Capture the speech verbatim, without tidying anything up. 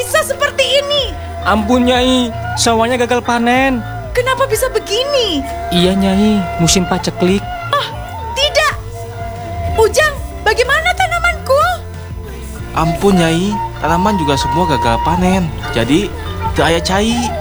bisa seperti ini? Ampun Nyai, sawahnya gagal panen. Kenapa bisa begini? Iya Nyai, musim paceklik. Ah, tidak. Ujang, bagaimana tanamanku? Ampun Nyai, tanaman juga semua gagal panen. Jadi, teu aya cai.